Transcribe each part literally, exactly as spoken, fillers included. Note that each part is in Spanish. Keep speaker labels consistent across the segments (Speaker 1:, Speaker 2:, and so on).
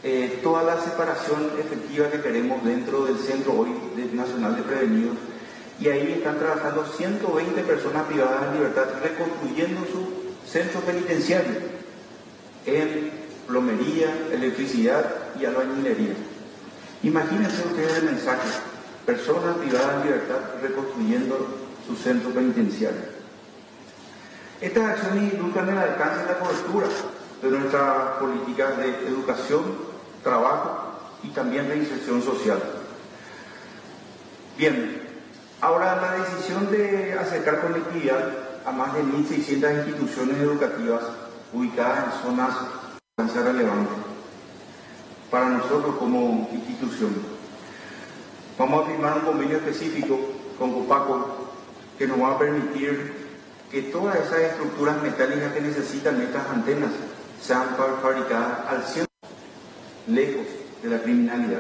Speaker 1: eh, toda la separación efectiva que queremos dentro del Centro hoy Nacional de Prevenidos. Y ahí están trabajando ciento veinte personas privadas de libertad reconstruyendo su centro penitenciario en plomería, electricidad y albañilería. Imagínense ustedes el mensaje: personas privadas de libertad reconstruyendo su centro penitenciario. Estas acciones ilustran el alcance y la cobertura de nuestras políticas de educación, trabajo y también de inserción social. Bien, ahora la decisión de acercar conectividad a más de mil seiscientas instituciones educativas ubicadas en zonas de importancia relevante para nosotros como institución. Vamos a firmar un convenio específico con Copaco que nos va a permitir que todas esas estructuras metálicas que necesitan estas antenas sean fabricadas al cien por ciento lejos de la criminalidad.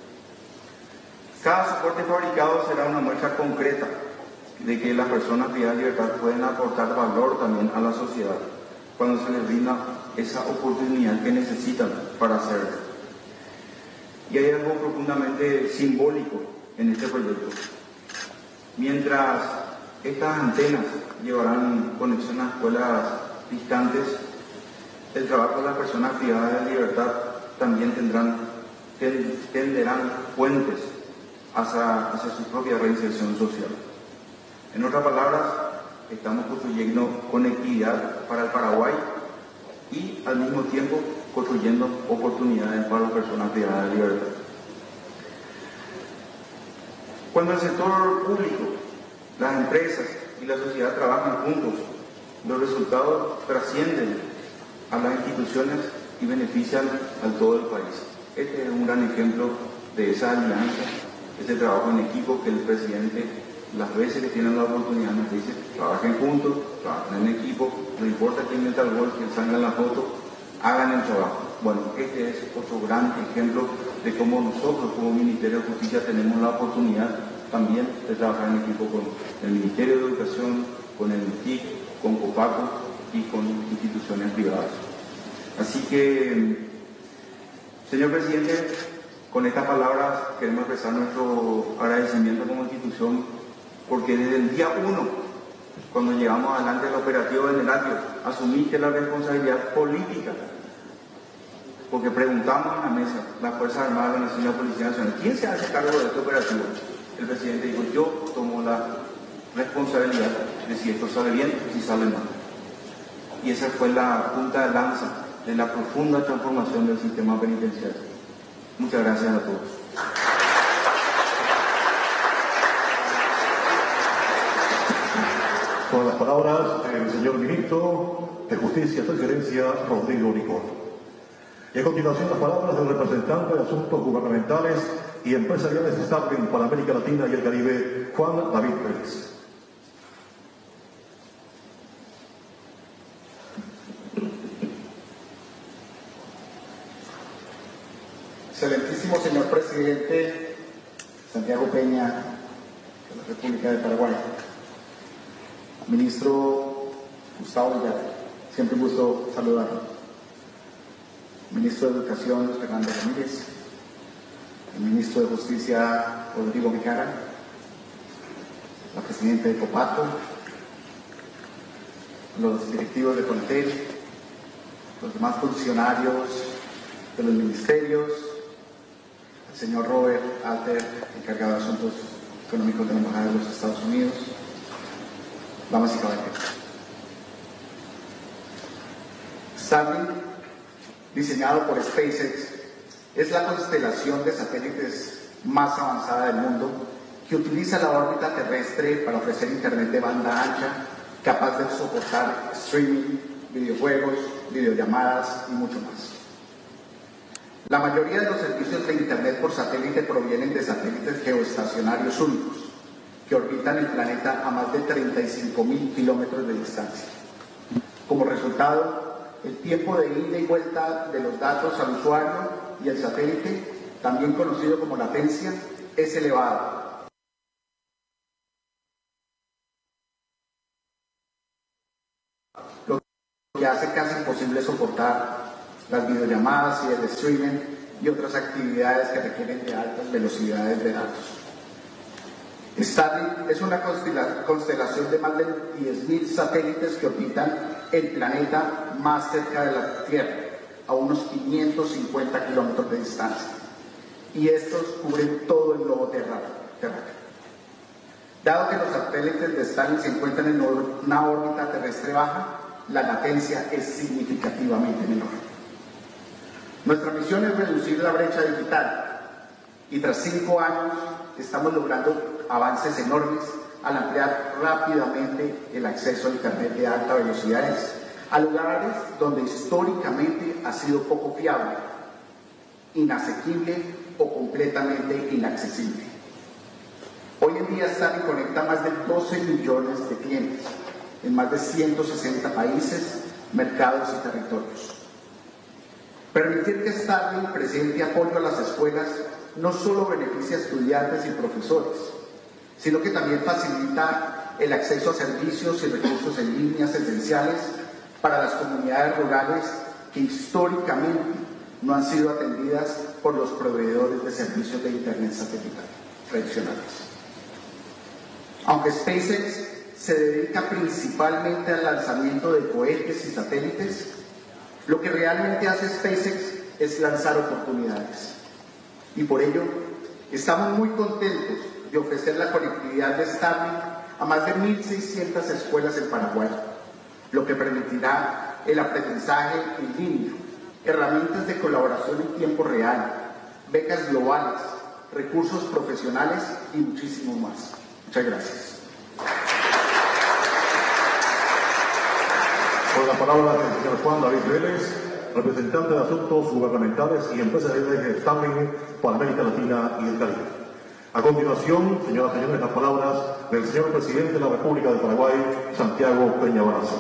Speaker 1: Cada soporte fabricado será una muestra concreta de que las personas privadas de libertad pueden aportar valor también a la sociedad cuando se les brinda esa oportunidad que necesitan para hacerlo. Y hay algo profundamente simbólico en este proyecto. Mientras estas antenas llevarán conexión a escuelas distantes, el trabajo de las personas privadas de libertad también tendrán, tenderán puentes hacia, hacia su propia reinserción social. En otras palabras, estamos construyendo conectividad para el Paraguay y al mismo tiempo construyendo oportunidades para las personas privadas de libertad. Cuando el sector público, las empresas y la sociedad trabajan juntos, los resultados trascienden a las instituciones y benefician al todo el país. Este es un gran ejemplo de esa alianza, ese trabajo en equipo que el presidente, las veces que tienen la oportunidad, nos dice: trabajen juntos, trabajen en equipo, no importa quién meta el gol, quién salga en la foto, hagan el trabajo. Bueno, este es otro gran ejemplo de cómo nosotros como Ministerio de Justicia tenemos la oportunidad también de trabajar en equipo con el Ministerio de Educación, con el M I T I C, con Copaco y con instituciones privadas. Así que, señor presidente, con estas palabras queremos expresar nuestro agradecimiento como institución, porque desde el día uno, cuando llevamos adelante el operativo de Nelatio, asumiste la responsabilidad política, porque preguntamos en la mesa, las Fuerzas Armadas de la Nación y la Policía Nacional, ¿quién se hace cargo de este operativo? El presidente dijo: yo tomo la responsabilidad de si esto sale bien o si sale mal. Y esa fue la punta de lanza de la profunda transformación del sistema penitenciario. Muchas gracias a todos.
Speaker 2: Con las palabras del señor Ministro de Justicia y Transferencia, Rodrigo Nicol. Y a continuación las palabras del representante de Asuntos Gubernamentales y Empresariales de Starling para América Latina y el Caribe, Juan David Pérez.
Speaker 3: Excelentísimo señor presidente Santiago Peña de la República de Paraguay, ministro Gustavo Villar, siempre un gusto saludarlo. Ministro de Educación Fernando Ramírez, el ministro de Justicia Rodrigo Micara, la presidenta de Copaco, los directivos de Contel, los demás funcionarios de los ministerios, el señor Robert Alter, encargado de Asuntos Económicos de la Embajada de los Estados Unidos, damas y caballeros. Starlink, diseñado por SpaceX, es la constelación de satélites más avanzada del mundo que utiliza la órbita terrestre para ofrecer internet de banda ancha capaz de soportar streaming, videojuegos, videollamadas y mucho más. La mayoría de los servicios de internet por satélite provienen de satélites geoestacionarios únicos que orbitan el planeta a más de treinta y cinco mil kilómetros de distancia. Como resultado, el tiempo de ida y vuelta de los datos al usuario y el satélite, también conocido como latencia, es elevado. Lo que hace casi imposible soportar las videollamadas y el streaming y otras actividades que requieren de altas velocidades de datos. Starlink es una constelación de más de diez mil satélites que orbitan el planeta más cerca de la Tierra, a unos quinientos cincuenta kilómetros de distancia, y estos cubren todo el globo terráqueo. Dado que los satélites de Starlink se encuentran en una órbita terrestre baja, la latencia es significativamente menor. Nuestra misión es reducir la brecha digital, y tras cinco años estamos logrando avances enormes al ampliar rápidamente el acceso a Internet de alta velocidad a lugares donde históricamente ha sido poco fiable, inasequible o completamente inaccesible. Hoy en día Starlink conecta más de doce millones de clientes en más de ciento sesenta países, mercados y territorios. Permitir que Starlink presente apoyo a las escuelas no solo beneficia a estudiantes y profesores, sino que también facilita el acceso a servicios y recursos en líneas esenciales para las comunidades rurales que históricamente no han sido atendidas por los proveedores de servicios de Internet satelital tradicionales. Aunque SpaceX se dedica principalmente al lanzamiento de cohetes y satélites, lo que realmente hace SpaceX es lanzar oportunidades. Y por ello, estamos muy contentos de ofrecer la conectividad de Starlink a más de mil seiscientas escuelas en Paraguay, lo que permitirá el aprendizaje en línea, herramientas de colaboración en tiempo real, becas globales, recursos profesionales y muchísimo más. Muchas gracias.
Speaker 2: Con la palabra el señor Juan David Vélez, representante de Asuntos Gubernamentales y Empresariales de Starlink para América Latina y el Caribe. A continuación, señoras y señores, las palabras del señor Presidente de la República de Paraguay, Santiago Peña Barraza.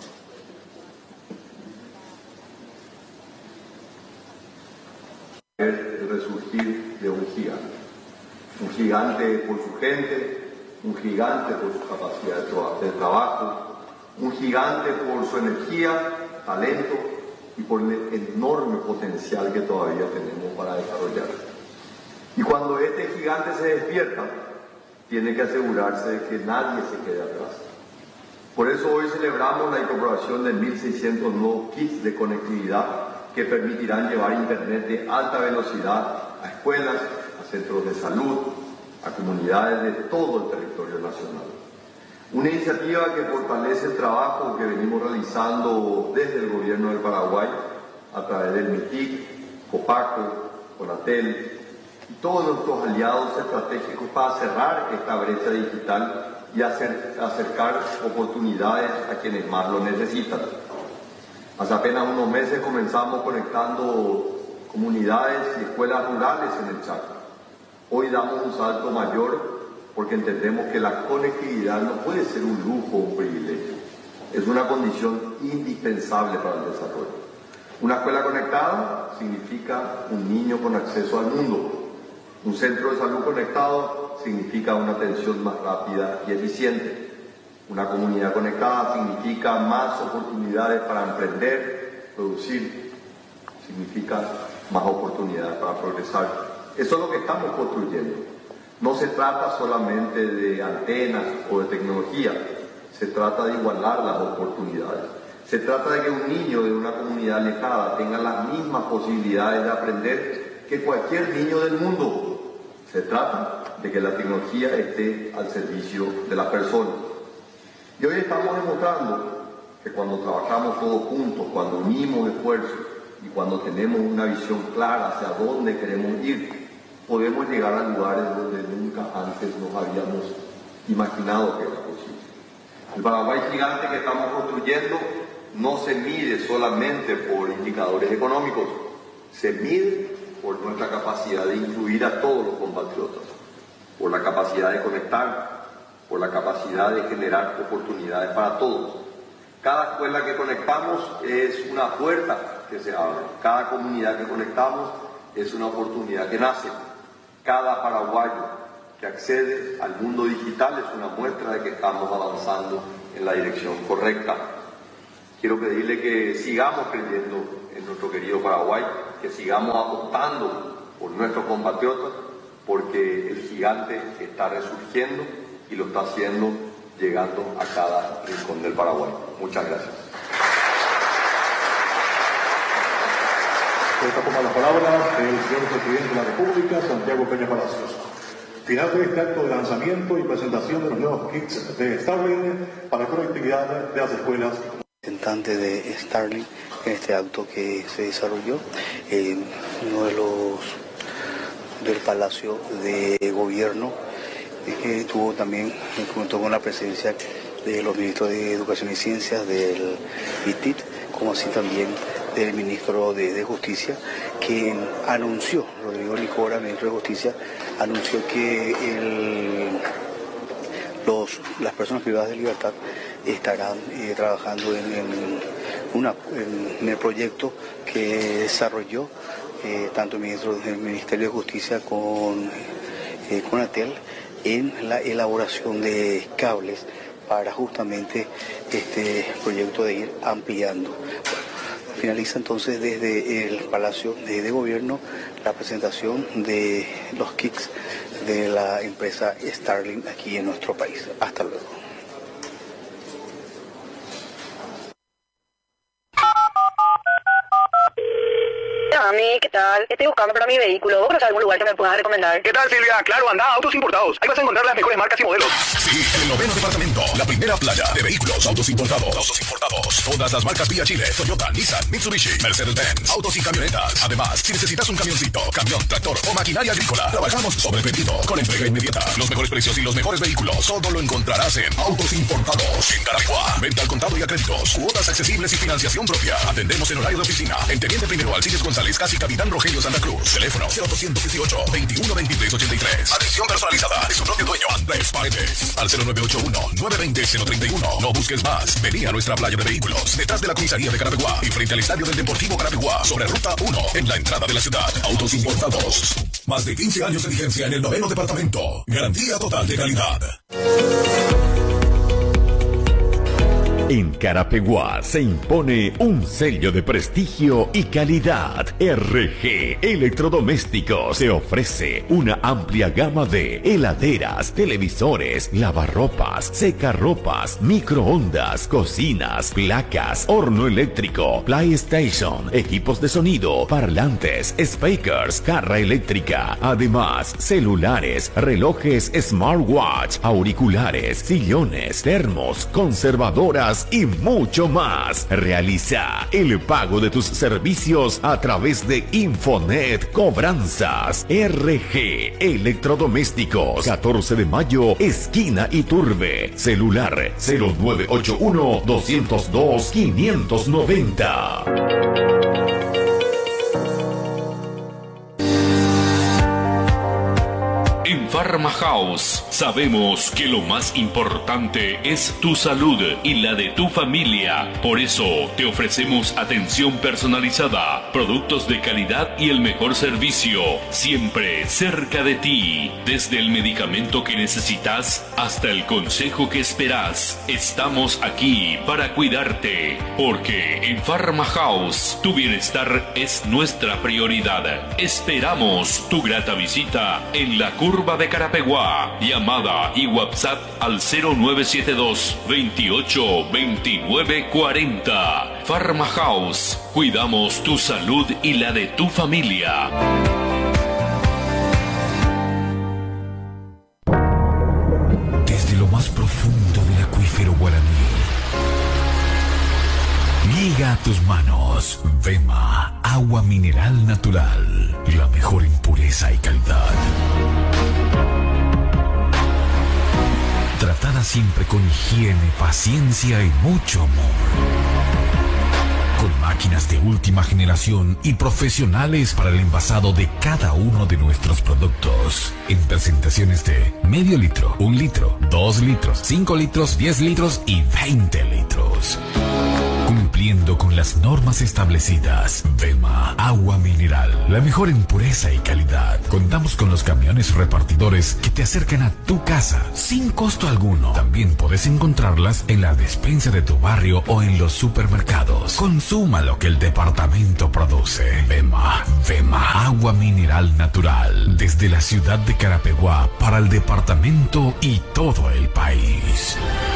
Speaker 4: El resurgir de un gigante. Un gigante por su gente, un gigante por su capacidad de, tra de trabajo, un gigante por su energía, talento y por el enorme potencial que todavía tenemos para desarrollar. Y cuando este gigante se despierta, tiene que asegurarse de que nadie se quede atrás. Por eso hoy celebramos la incorporación de mil seiscientos nuevos kits de conectividad que permitirán llevar Internet de alta velocidad a escuelas, a centros de salud, a comunidades de todo el territorio nacional. Una iniciativa que fortalece el trabajo que venimos realizando desde el gobierno del Paraguay a través del MITIC, COPACO, CONATEL y todos nuestros aliados estratégicos para cerrar esta brecha digital y hacer, acercar oportunidades a quienes más lo necesitan. Hace apenas unos meses comenzamos conectando comunidades y escuelas rurales en el Chaco. Hoy damos un salto mayor porque entendemos que la conectividad no puede ser un lujo o un privilegio. Es una condición indispensable para el desarrollo. Una escuela conectada significa un niño con acceso al mundo. Un centro de salud conectado significa una atención más rápida y eficiente. Una comunidad conectada significa más oportunidades para emprender, producir, significa más oportunidades para progresar. Eso es lo que estamos construyendo. No se trata solamente de antenas o de tecnología, se trata de igualar las oportunidades. Se trata de que un niño de una comunidad alejada tenga las mismas posibilidades de aprender que cualquier niño del mundo. Se trata de que la tecnología esté al servicio de las personas. Y hoy estamos demostrando que cuando trabajamos todos juntos, cuando unimos esfuerzos y cuando tenemos una visión clara hacia dónde queremos ir, podemos llegar a lugares donde nunca antes nos habíamos imaginado que era posible. El Paraguay gigante que estamos construyendo no se mide solamente por indicadores económicos, se mide por nuestra capacidad de incluir a todos los compatriotas, por la capacidad de conectar, por la capacidad de generar oportunidades para todos. Cada escuela que conectamos es una puerta que se abre, cada comunidad que conectamos es una oportunidad que nace. Cada paraguayo que accede al mundo digital es una muestra de que estamos avanzando en la dirección correcta. Quiero pedirle que sigamos creyendo en nuestro querido Paraguay, que sigamos apostando por nuestros compatriotas, porque el gigante está resurgiendo y lo está haciendo llegando a cada rincón del Paraguay. Muchas gracias.
Speaker 2: Esta toma las palabras el señor presidente de la República, Santiago Peña Palacios. Final de este acto de lanzamiento y presentación de los nuevos kits de Starlink para la conectividad de las escuelas.
Speaker 5: Representante de Starlink en este acto que se desarrolló en uno de los del Palacio de Gobierno, que tuvo también, junto con la presencia de los ministros de Educación y Ciencias, del I T I T, como así también del ministro de, de Justicia, que anunció, Rodrigo Licora, ministro de Justicia, anunció que el, los, las personas privadas de libertad estarán eh, trabajando en, en, una, en, en el proyecto que desarrolló eh, tanto el, ministro, el Ministerio de Justicia con, eh, con ATEL en la elaboración de cables para justamente este proyecto de ir ampliando. Finaliza entonces desde el Palacio de, de Gobierno la presentación de los kits de la empresa Starlink aquí en nuestro país. Hasta luego.
Speaker 6: Dani, ¿qué tal? Estoy buscando para mi vehículo. ¿Vos conocés algún lugar que me puedas recomendar?
Speaker 7: ¿Qué tal, Silvia? Claro, anda a Autos Importados. Ahí vas a encontrar las mejores marcas y modelos.
Speaker 8: Sí, en el noveno departamento, la primera playa de vehículos autos importados. Autos importados. Todas las marcas Vía Chile, Toyota, Nissan, Mitsubishi, Mercedes-Benz, autos y camionetas. Además, si necesitas un camioncito, camión, tractor o maquinaria agrícola, trabajamos sobre pedido con entrega inmediata. Los mejores precios y los mejores vehículos, todo lo encontrarás en Autos Importados. En Caraiguá, venta al contado y a créditos, cuotas accesibles y financiación propia. Atendemos en horario de oficina. En Teniente Primero Alcides González, casi Capitán Rogelio Santa Cruz. Teléfono cero dos dieciocho, veintiuno veintitrés ochenta y tres. Atención personalizada de su propio dueño, Andrés Paredes. Al cero nueve ocho uno, nueve dos cero, cero tres uno. No busques más. Vení a nuestra playa de vehículos, detrás de la comisaría de Carapeguá y frente al estadio del Deportivo Carapeguá, sobre Ruta uno, en la entrada de la ciudad. Autos Importados. Más de quince años de vigencia en el noveno departamento. Garantía total de calidad.
Speaker 9: En Carapeguá se impone un sello de prestigio y calidad. R G Electrodomésticos te ofrece una amplia gama de heladeras, televisores, lavarropas, secarropas, microondas, cocinas, placas, horno eléctrico, PlayStation, equipos de sonido, parlantes, speakers, jarra eléctrica. Además, celulares, relojes smartwatch, auriculares, sillones, termos, conservadoras y mucho más. Realiza el pago de tus servicios a través de Infonet Cobranzas. R G Electrodomésticos, catorce de mayo, esquina Iturbe. Celular cero nueve ocho uno, dos cero dos, cinco nueve cero.
Speaker 10: En Pharma House sabemos que lo más importante es tu salud y la de tu familia. Por eso te ofrecemos atención personalizada, productos de calidad y el mejor servicio, siempre cerca de ti. Desde el medicamento que necesitas hasta el consejo que esperas, estamos aquí para cuidarte. Porque en Pharma House tu bienestar es nuestra prioridad. Esperamos tu grata visita en la curva de Carapeguá. Llamada y WhatsApp al cero nueve siete dos, veintiocho, veintinueve, cuarenta. Pharma House. Cuidamos tu salud y la de tu familia.
Speaker 8: Desde lo más profundo del acuífero guaraní, llega a tus manos Vema, agua mineral natural, la mejor en pureza y calidad. Tratada siempre con higiene, paciencia y mucho amor. Con máquinas de última generación y profesionales para el envasado de cada uno de nuestros productos. En presentaciones de medio litro, un litro, dos litros, cinco litros, diez litros y veinte litros. Cumplir
Speaker 11: cumpliendo con las normas establecidas. Vema, agua mineral, la mejor en pureza y calidad. Contamos con los camiones repartidores que te acercan a tu casa sin costo alguno. También puedes encontrarlas en la despensa de tu barrio o en los supermercados. Consuma lo que el departamento produce. Vema, Vema, agua mineral natural, desde la ciudad de Carapeguá para el departamento y todo el país.